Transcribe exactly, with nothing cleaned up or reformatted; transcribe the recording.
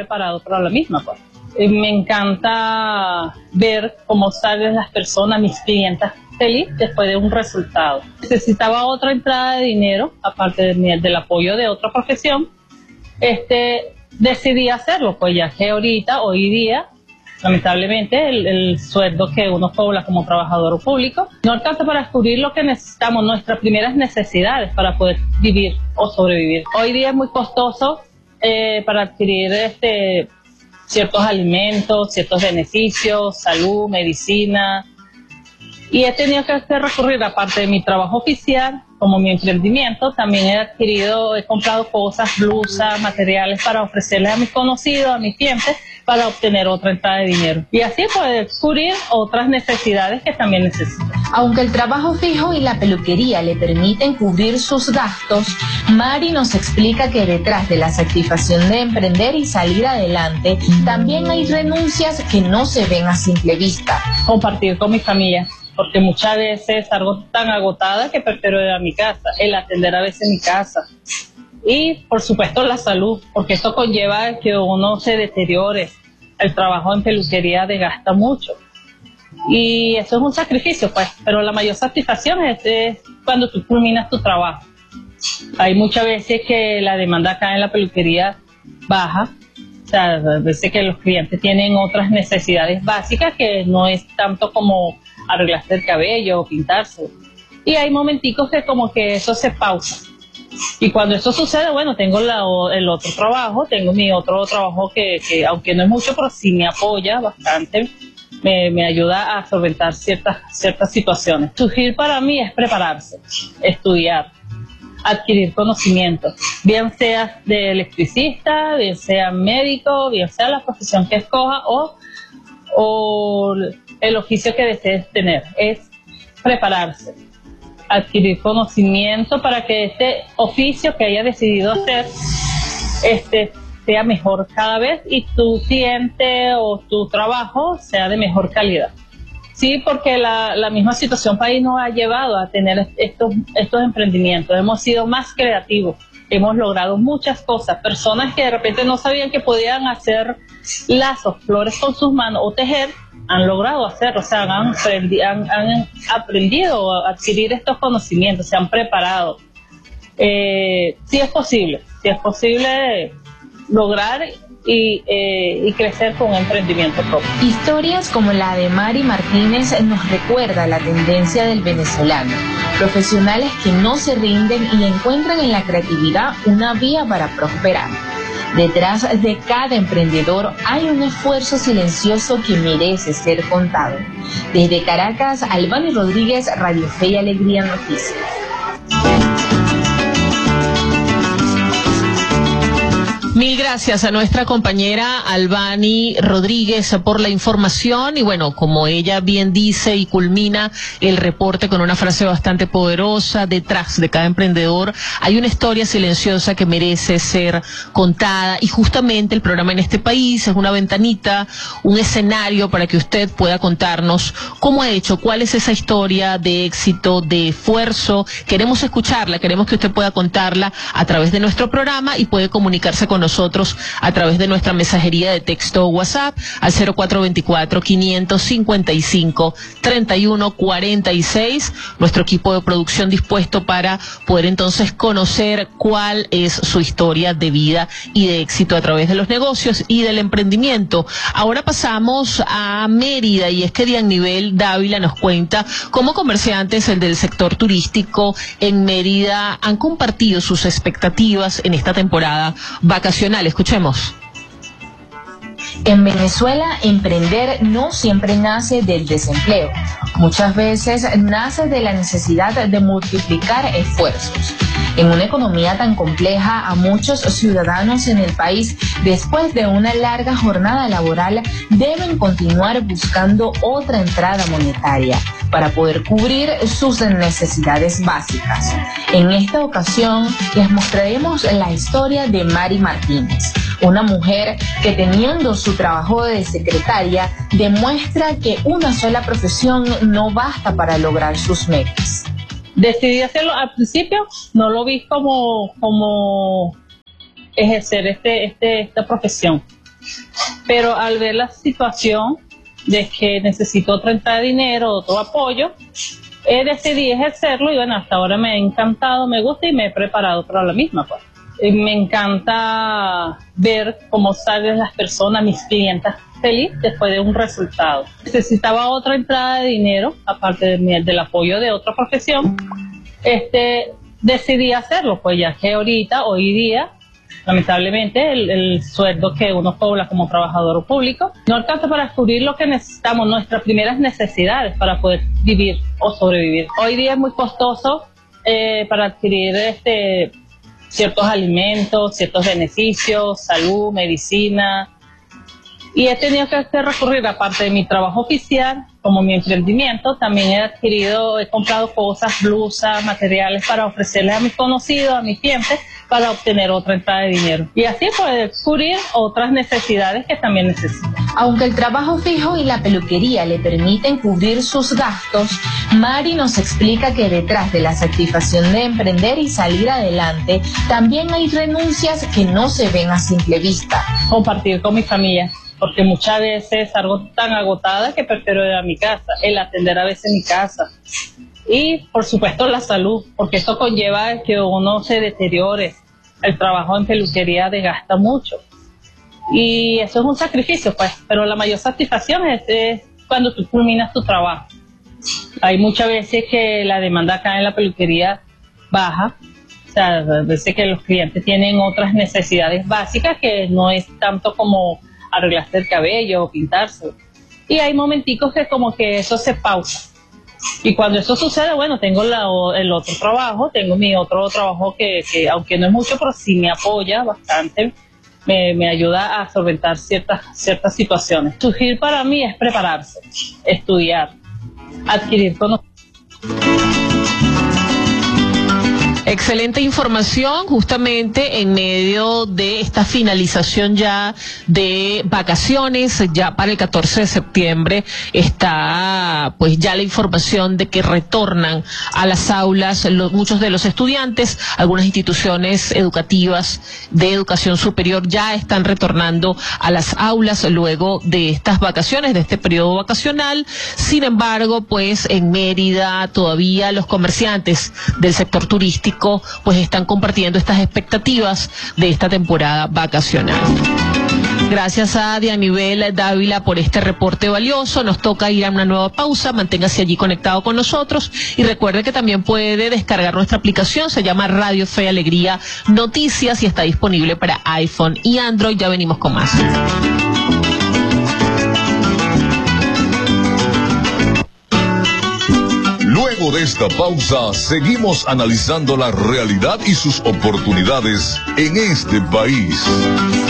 preparado para la misma, pues. Y me encanta ver cómo salen las personas, mis clientas, felices después de un resultado. Necesitaba otra entrada de dinero, aparte de mi, del apoyo de otra profesión. Este, decidí hacerlo, pues ya que ahorita, hoy día, lamentablemente, el, el sueldo que uno cobra como trabajador público no alcanza para cubrir lo que necesitamos, nuestras primeras necesidades para poder vivir o sobrevivir. Hoy día es muy costoso eh, para adquirir este, ciertos alimentos, ciertos beneficios, salud, medicina, y he tenido que hacer recurrir, aparte de mi trabajo oficial, como mi emprendimiento, también he adquirido, he comprado cosas, blusas, materiales para ofrecerles a mis conocidos, a mis clientes, para obtener otra entrada de dinero. Y así poder cubrir otras necesidades que también necesitan. Aunque el trabajo fijo y la peluquería le permiten cubrir sus gastos, Mari nos explica que detrás de la satisfacción de emprender y salir adelante, también hay renuncias que no se ven a simple vista. Compartir con mi familia, porque muchas veces salgo tan agotada que prefiero ir a mi casa, el atender a veces mi casa. Y por supuesto la salud, porque esto conlleva que uno se deteriore. El trabajo en peluquería desgasta mucho. Y eso es un sacrificio, pues, pero la mayor satisfacción es, es cuando tú culminas tu trabajo. Hay muchas veces que la demanda acá en la peluquería baja, o sea, a veces que los clientes tienen otras necesidades básicas que no es tanto como arreglarse el cabello o pintarse. Y hay momenticos que como que eso se pausa. Y cuando eso sucede, bueno, tengo la, el otro trabajo, tengo mi otro trabajo que, que aunque no es mucho, pero sí me apoya bastante, me, me ayuda a solventar ciertas, ciertas situaciones. Surgir para mí es prepararse, estudiar, adquirir conocimientos, bien sea de electricista, bien sea médico, bien sea la profesión que escoja o, o el oficio que desees tener, es prepararse, adquirir conocimiento para que este oficio que haya decidido hacer este, sea mejor cada vez y tu cliente o tu trabajo sea de mejor calidad. Sí, porque la, la misma situación país nos ha llevado a tener estos, estos emprendimientos. Hemos sido más creativos, hemos logrado muchas cosas. Personas que de repente no sabían que podían hacer lazos, flores con sus manos o tejer, han logrado hacerlo, o sea, han, aprendi han, han aprendido a adquirir estos conocimientos, se han preparado. Eh, sí es posible, sí es posible lograr y, eh, y crecer con un emprendimiento propio. Historias como la de Mari Martínez nos recuerda la tendencia del venezolano, profesionales que no se rinden y encuentran en la creatividad una vía para prosperar. Detrás de cada emprendedor hay un esfuerzo silencioso que merece ser contado. Desde Caracas, Albany Rodríguez, Radio Fe y Alegría Noticias. Mil gracias a nuestra compañera Albany Rodríguez por la información y bueno, como ella bien dice y culmina el reporte con una frase bastante poderosa, detrás de cada emprendedor hay una historia silenciosa que merece ser contada y justamente el programa En Este País es una ventanita, un escenario para que usted pueda contarnos cómo ha hecho, cuál es esa historia de éxito, de esfuerzo. Queremos escucharla, queremos que usted pueda contarla a través de nuestro programa y puede comunicarse con nosotros a través de nuestra mensajería de texto o WhatsApp al cero cuatro dos cuatro, cinco cinco cinco, tres uno cuatro seis. Nuestro equipo de producción dispuesto para poder entonces conocer cuál es su historia de vida y de éxito a través de los negocios y del emprendimiento. Ahora pasamos a Mérida y es que Dianivel Dávila nos cuenta cómo comerciantes el del sector turístico en Mérida han compartido sus expectativas en esta temporada vacacional. Escuchemos. En Venezuela, emprender no siempre nace del desempleo. Muchas veces nace de la necesidad de multiplicar esfuerzos. En una economía tan compleja, a muchos ciudadanos en el país, después de una larga jornada laboral, deben continuar buscando otra entrada monetaria para poder cubrir sus necesidades básicas. En esta ocasión, les mostraremos la historia de Mari Martínez, una mujer que teniendo su trabajo de secretaria, demuestra que una sola profesión no basta para lograr sus metas. Decidí hacerlo al principio, no lo vi como, como ejercer este, este, esta profesión. pero al ver la situación de que necesito otra entrada de dinero, otro apoyo, eh, decidí ejercerlo y bueno, hasta ahora me ha encantado, me gusta y me he preparado para la misma, pues. Me encanta ver cómo salen las personas, mis clientas, feliz después de un resultado. Necesitaba otra entrada de dinero, aparte de mi, del apoyo de otra profesión. Este, decidí hacerlo, pues ya que ahorita, hoy día, lamentablemente, el, el sueldo que uno cobra como trabajador público no alcanza para cubrir lo que necesitamos, nuestras primeras necesidades para poder vivir o sobrevivir. Hoy día es muy costoso eh, para adquirir este ciertos alimentos, ciertos beneficios, salud, medicina, y he tenido que recurrir, aparte de mi trabajo oficial, como mi emprendimiento, también he adquirido, he comprado cosas, blusas, materiales para ofrecerles a mis conocidos, a mis clientes, para obtener otra entrada de dinero. Y así poder cubrir otras necesidades que también necesitan. Aunque el trabajo fijo y la peluquería le permiten cubrir sus gastos, Mari nos explica que detrás de la satisfacción de emprender y salir adelante, también hay renuncias que no se ven a simple vista. Compartir con mi familia, porque muchas veces salgo tan agotada que prefiero ir a mi casa, el atender a veces mi casa. Y por supuesto la salud, porque esto conlleva que uno se deteriore. El trabajo en peluquería desgasta mucho. Y eso es un sacrificio, pues, pero la mayor satisfacción es, es cuando tú culminas tu trabajo. Hay muchas veces que la demanda acá en la peluquería baja, o sea, a veces que los clientes tienen otras necesidades básicas que no es tanto como arreglarse el cabello o pintarse. Y hay momenticos que como que eso se pausa. Y cuando eso sucede, bueno, tengo la, el otro trabajo, tengo mi otro trabajo que, que aunque no es mucho, pero sí me apoya bastante, me, me ayuda a solventar ciertas, ciertas situaciones. Surgir para mí es prepararse, estudiar, adquirir conocimiento. Excelente información, justamente en medio de esta finalización ya de vacaciones, ya para el catorce de septiembre está pues ya la información de que retornan a las aulas los, muchos de los estudiantes, algunas instituciones educativas de educación superior ya están retornando a las aulas luego de estas vacaciones, de este periodo vacacional. Sin embargo, pues en Mérida todavía los comerciantes del sector turístico pues están compartiendo estas expectativas de esta temporada vacacional. Gracias a Dianibel Dávila por este reporte valioso. Nos toca ir a una nueva pausa. Manténgase allí conectado con nosotros y recuerde que también puede descargar nuestra aplicación. Se llama Radio Fe y Alegría Noticias y está disponible para iPhone y Android. Ya venimos con más. Luego de esta pausa, seguimos analizando la realidad y sus oportunidades en este país.